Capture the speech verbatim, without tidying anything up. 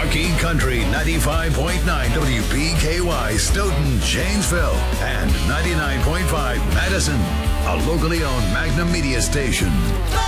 Talking Country ninety-five point nine W P K Y, Stoughton, Janesville, and ninety-nine point five Madison, a locally owned Magnum media station.